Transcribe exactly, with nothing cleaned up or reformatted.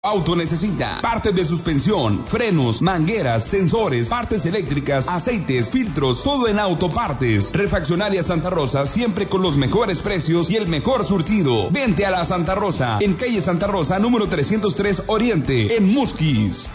Auto necesita partes de suspensión, frenos, mangueras, sensores, partes eléctricas, aceites, filtros, todo en Autopartes. Refaccionaria Santa Rosa, siempre con los mejores precios y el mejor surtido. Vente a la Santa Rosa, en calle Santa Rosa, número trescientos tres Oriente, en Musquis.